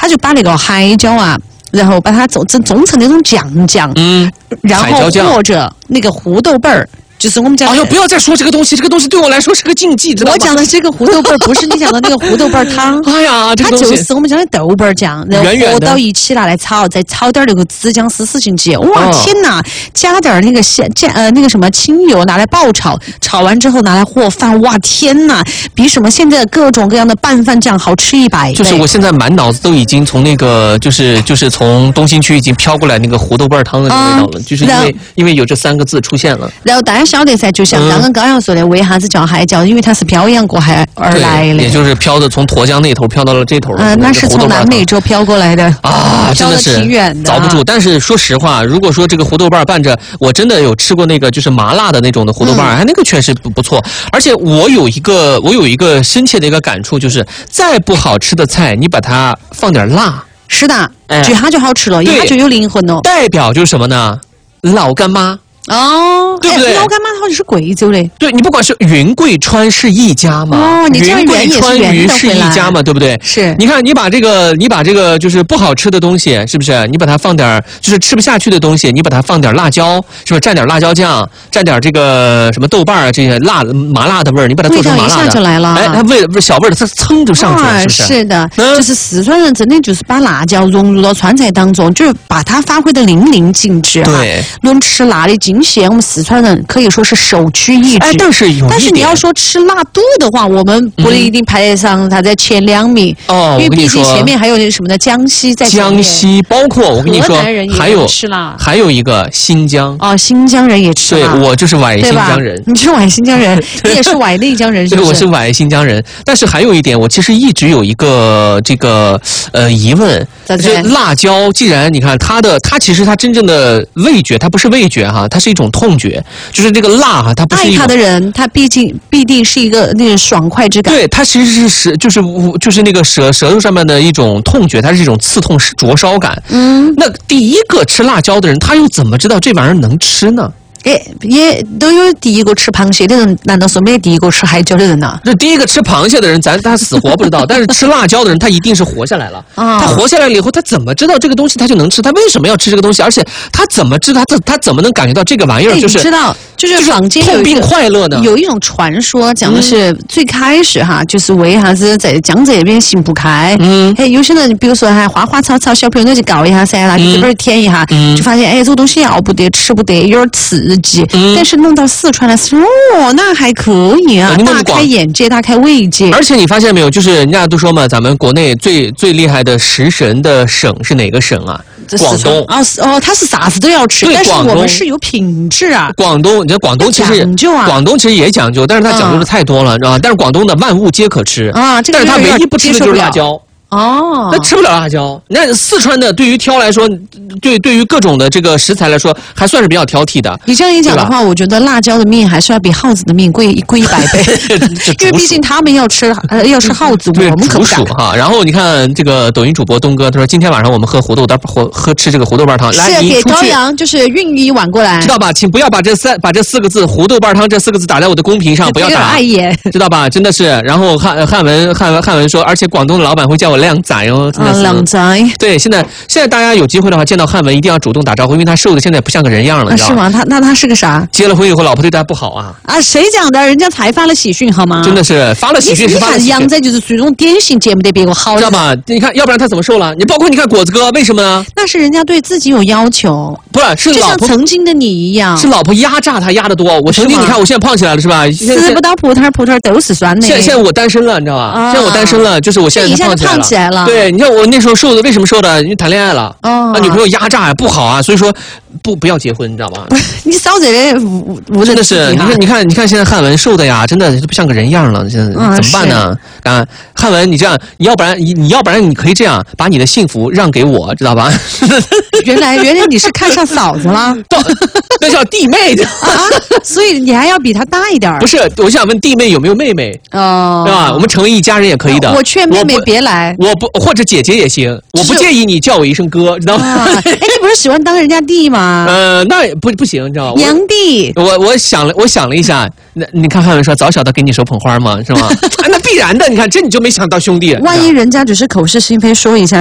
他就把那个海椒啊，然后把它种成那种酱，然后或者那个胡豆瓣儿。就是我们讲， 哎呦，不要再说这个东西，这个东西对我来说是个禁忌，知道吗？ 我讲的这个胡豆瓣不是你讲的那个胡豆瓣汤， 哎呀，这个它就是我们讲的豆瓣酱，然后和到一起拿来炒，再炒点那个子姜丝进去，哇，天哪！加点那个那个什么清油拿来爆炒，炒完之后拿来和饭，哇，天哪！比什么现在各种各样的拌饭酱好吃100倍。 就是我现在满脑子都已经从那个就是从东新区已经飘过来那个胡豆瓣汤的那个味道了，就是因为有这3个字出现了。 然后大家晓得噻，就像刚刚高阳说的，为啥子叫海椒？因为它是漂洋过海而来的， 也就是飘的从沱江那头飘到了这头。 那是从南美洲飘过来的啊，真的是挺远的， 遭不住。但是说实话，如果说这个胡豆瓣拌着，我真的有吃过那个就是麻辣的那种的胡豆瓣，那个确实不错。而且我有一个深切的一个感触，就是再不好吃的菜，你把它放点辣， 是的，这下就好吃了，一下就有灵魂了。 代表就是什么呢？老干妈。 哦， 对不对？ 老干妈好像是贵州的。 对，你不管是云贵川是一家嘛， 你云贵川渝是一家嘛，对不对？ 是。 你看，你把这个就是不好吃的东西，是不是？你把它放点，就是吃不下去的东西，你把它放点辣椒，是不是？蘸点辣椒酱，蘸点这个什么豆瓣啊，这些麻辣的味儿，你把它做成麻辣的， 味道一下就来了。 哎，它小味儿它噌就上去了，是不是？ 是的，就是四川人真的就是把辣椒融入到川菜当中，就是把它发挥的淋漓尽致。 对， 论吃辣的精细，我们四川人可以说是首屈一指。 哎，但是你要说吃辣度的话，我们不一定排得上它在前2名哦。 因为毕竟前面还有那什么的江西在前面。 江西包括我跟你说，还有一个新疆。 哦，新疆人也吃辣。 对，我就是崴新疆人。 你是崴新疆人，你也是崴内江人，是不是？ 对，我是崴新疆人。但是还有一点，我其实一直有一个疑问，就是辣椒，既然你看它其实它真正的味觉，它不是味觉哈，它是一种痛觉，就是这个辣哈，它不是爱它的人，他必定是一个那个爽快之感。 对，它其实是就是那个舌头上面的一种痛觉，它是一种刺痛灼烧感。那第一个吃辣椒的人，他又怎么知道这玩意儿能吃呢？ 也都有第一个吃螃蟹的人，难道说没第一个吃海椒的人呢？ 这第一个吃螃蟹的人，他死活不知道，但是吃辣椒的人，他一定是活下来了。他活下来了以后，他怎么知道这个东西他就能吃？他为什么要吃这个东西？而且他怎么知道他怎么能感觉到这个玩意儿就是知道？就是坊间痛并快乐呢？ 有一种传说讲的是最开始哈，就是为啥子在江浙这边行不开？有些人比如说还花花草草，小朋友就去告一下噻，拿去这边舔一下，就发现这个东西要不得吃不得，有点刺激。但是弄到四川来说，那还可以啊，大开眼界，大开胃界。 而且你发现没有，就是人家都说嘛，咱们国内最厉害的食神的省是哪个省啊？广东他是啥子都要吃，但是我们是有品质啊。 广东其实讲究啊， 广东其实也讲究，但是它讲究的太多了，知道吧？但是广东的万物皆可吃啊， 但是它唯一不吃的就是辣椒。 那吃不了辣椒。那四川的对于挑来说，对于各种的这个食材来说，还算是比较挑剔的。 你这样一讲的话，我觉得辣椒的命还是要比耗子的命贵100倍，因为毕竟他们要吃耗子，我们可不敢哈。然后你看这个抖音主播东哥，他说今天晚上我们吃这个胡豆瓣汤，来是给高阳就是运一碗过来， 知道吧？请不要把这4个字胡豆瓣汤这4个字打在我的公屏上，不要打，知道吧？真的是。然后汉文说，而且广东的老板会叫我靓仔哦，真的是靓仔。 对，现在大家有机会的话，见到汉文一定要主动打招呼，因为他瘦的现在不像个人样了，你知道吗？ 是吗？他是个啥？ 结了婚以后，老婆对他不好啊！ 谁讲的？人家才发了喜讯好吗？ 真的是发了喜讯， 你看杨仔就是这种典型见不得别个好， 知道吧？你看，要不然他怎么瘦了？你包括你看果子哥，为什么呢？ 那是人家对自己有要求， 不是就像曾经的你一样， 是老婆压榨他压得多。我曾经你看我现在胖起来了是吧？ 吃不到葡萄都是酸的。 现在我单身了，你知道吧？现在我单身了，就是我现在胖起来了。 对，你看我那时候瘦的，为什么瘦的？因为谈恋爱了，女朋友压榨呀，不好啊，所以说不要结婚，你知道吗？ 你少这个， 真的是，你看现在汉文瘦的呀，真的不像个人样了，现在怎么办呢？汉文，你这样，你要不然你可以这样，把你的幸福让给我，知道吧？ 原来你是看上嫂子了， 那叫弟妹所以你还要比她大一点。 不是，我想问弟妹有没有妹妹？对吧？我们成为一家人也可以的。 我劝妹妹别来， 我不或者姐姐也行，我不介意你叫我一声哥，知道吗？ 你不是喜欢当人家弟吗？ 那不行，你知道吗？ 娘弟。 我想了一下，那你看汉文说早晓得给你手捧花吗？是吗？那必然的，你看这你就没想到兄弟。 万一人家只是口是心非说一下。